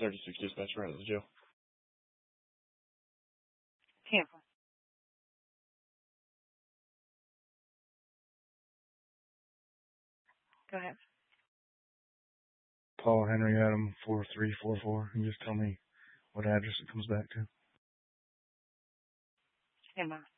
36 dispatch right at the jail. Tampa. Go ahead. Paul Henry Adam 4344. And just tell me what address it comes back to. Stand by.